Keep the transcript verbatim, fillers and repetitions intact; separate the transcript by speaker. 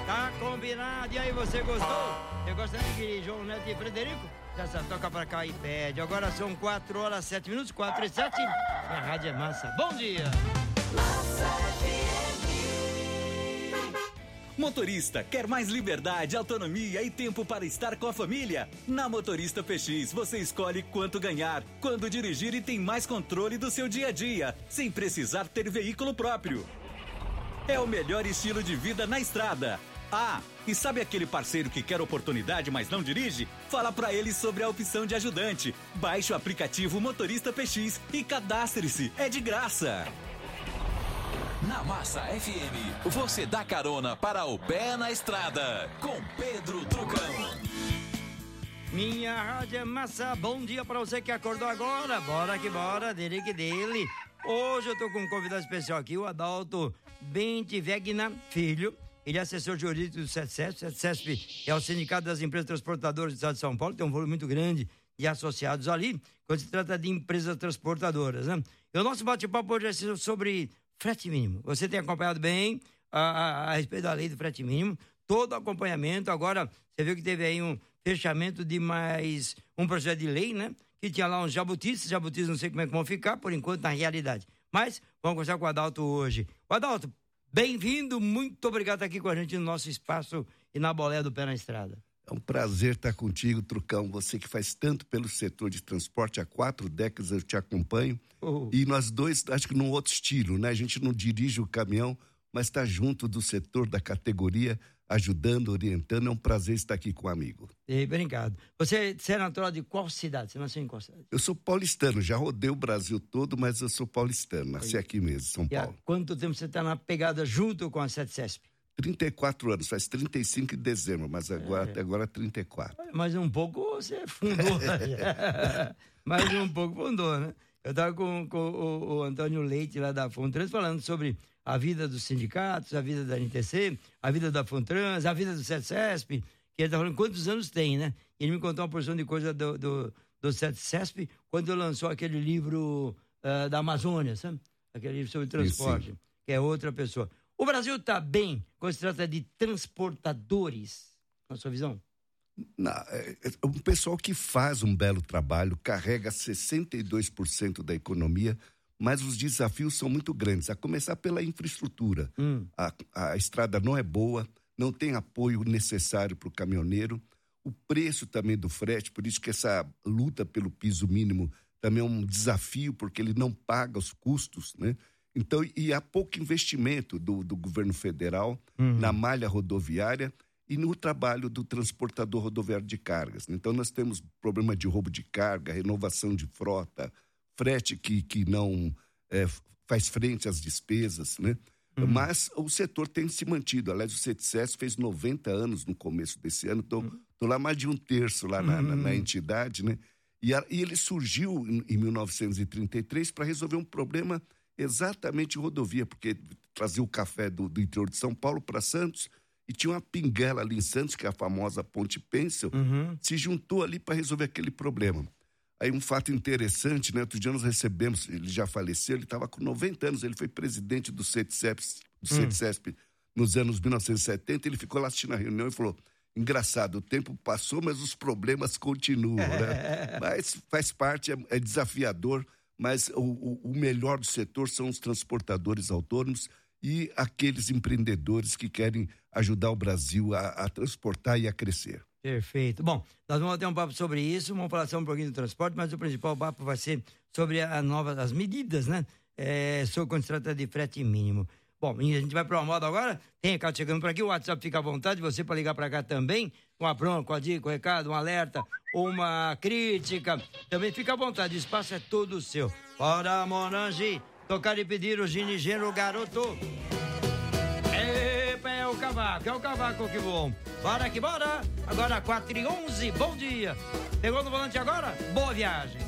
Speaker 1: Tá combinado. E aí, você gostou? Você gosta de João Neto e Frederico? Já sabe, toca pra cá e pede. Agora são quatro horas, sete minutos, quatro e sete. A rádio é massa. Bom dia.
Speaker 2: Motorista, quer mais liberdade, autonomia e tempo para estar com a família? Na Motorista P X, você escolhe quanto ganhar, quando dirigir e tem mais controle do seu dia a dia, sem precisar ter veículo próprio. É o melhor estilo de vida na estrada. Ah, e sabe aquele parceiro que quer oportunidade, mas não dirige? Fala pra ele sobre a opção de ajudante. Baixe o aplicativo Motorista P X e cadastre-se. É de graça.
Speaker 3: Na Massa F M, você dá carona para o pé na estrada, com Pedro Trucão.
Speaker 1: Minha rádio é massa, bom dia pra você que acordou agora, bora que bora, dele que dele. Hoje eu tô com um convidado especial aqui, o Adalto Bentivegna Filho. Ele é assessor jurídico do SETCESP. O SETCESP é o Sindicato das Empresas Transportadoras do Estado de São Paulo, tem um volume muito grande de associados ali, quando se trata de empresas transportadoras, né? E o nosso bate-papo hoje é sobre frete mínimo. Você tem acompanhado bem a, a, a respeito da lei do frete mínimo, todo o acompanhamento. Agora, você viu que teve aí um fechamento de mais um projeto de lei, né? Que tinha lá uns jabutis, jabutis não sei como é que vão ficar, por enquanto, na realidade. Mas, vamos conversar com o Adalto hoje. O Adalto, bem-vindo, muito obrigado por estar aqui com a gente no nosso espaço e na boleia do pé na estrada.
Speaker 4: É um prazer estar contigo, Trucão, você que faz tanto pelo setor de transporte, há quatro décadas eu te acompanho, oh. E nós dois, acho que num outro estilo, né? A gente não dirige o caminhão, mas está junto do setor, da categoria, ajudando, orientando, é um prazer estar aqui com um amigo.
Speaker 1: E, obrigado. Você, você é natural de qual cidade? Você nasceu em qual cidade?
Speaker 4: Eu sou paulistano, já rodei o Brasil todo, mas eu sou paulistano, nasci Oi. aqui mesmo, São
Speaker 1: e
Speaker 4: Paulo.
Speaker 1: Há quanto tempo você está na pegada junto com a SETCESP?
Speaker 4: trinta e quatro anos, faz trinta e cinco em dezembro, mas agora, é. até agora trinta e quatro.
Speaker 1: Mas um pouco você fundou, mas um pouco fundou, né? Eu estava com, com o, o Antônio Leite lá da Fontrans falando sobre a vida dos sindicatos, a vida da N T C, a vida da Fontrans, a vida do SETCESP, que ele está falando quantos anos tem, né? E ele me contou uma porção de coisa do, do, do SETCESP quando lançou aquele livro uh, da Amazônia, sabe? Aquele livro sobre transporte, sim, sim. Que é outra pessoa. O Brasil está bem quando se trata de transportadores, na sua visão?
Speaker 4: Não, é, é um pessoal que faz um belo trabalho, carrega sessenta e dois por cento da economia, mas os desafios são muito grandes, a começar pela infraestrutura. Hum. A, a estrada não é boa, não tem apoio necessário para o caminhoneiro, o preço também do frete, por isso que essa luta pelo piso mínimo também é um desafio, porque ele não paga os custos, né? Então, e há pouco investimento do, do governo federal uhum. na malha rodoviária e no trabalho do transportador rodoviário de cargas. Então, nós temos problema de roubo de carga, renovação de frota, frete que, que não é, faz frente às despesas, né? Uhum. Mas o setor tem se mantido. Aliás, o SETCESP fez noventa anos no começo desse ano, estou uhum. lá mais de um terço lá na, uhum. na, na entidade, né? E, a, e ele surgiu em, em mil novecentos e trinta e três para resolver um problema exatamente rodovia, porque trazia o café do, do interior de São Paulo para Santos e tinha uma pinguela ali em Santos, que é a famosa Ponte Pêncil, uhum. se juntou ali para resolver aquele problema. Aí um fato interessante, né? Outro dia nós recebemos, ele já faleceu, ele estava com noventa anos, ele foi presidente do SETCESP, do SETCESP hum. nos anos mil novecentos e setenta, ele ficou lá assistindo a reunião e falou, engraçado, o tempo passou, mas os problemas continuam, né? Mas faz parte, é, é desafiador, mas o, o, o melhor do setor são os transportadores autônomos e aqueles empreendedores que querem ajudar o Brasil a, a transportar e a crescer.
Speaker 1: Perfeito. Bom, nós vamos ter um papo sobre isso, vamos falar só um pouquinho do transporte, mas o principal papo vai ser sobre a nova, as medidas, né? É, sobre quando se trata de frete mínimo. Bom, a gente vai para uma moda agora, tem recado chegando por aqui, o WhatsApp fica à vontade, você para ligar para cá também, com a bronca, com a dica, um recado, um alerta, uma crítica, também fica à vontade, o espaço é todo seu. Bora, Monange, tocar e pedir o ginigênero garoto. Epa, é o cavaco, é o cavaco que voa. Bora que bora, agora quatro e onze, bom dia. Pegou no volante agora? Boa viagem.